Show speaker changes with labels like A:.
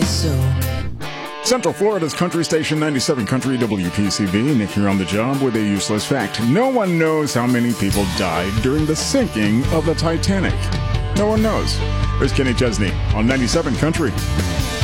A: so.
B: Central Florida's country station 97 Country WPCB. Nick here on the job with a useless fact. No one knows how many people died during the sinking of the Titanic. No one knows. There's Kenny Chesney on 97 Country.